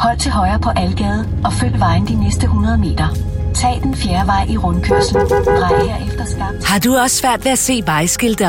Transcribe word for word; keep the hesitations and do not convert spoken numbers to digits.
Hold til højre på Algade og følg vejen de næste hundrede meter. Tag den fjerde vej i rundkørslen. Drej herefter skarpt. Har du også svært ved at se vejskilte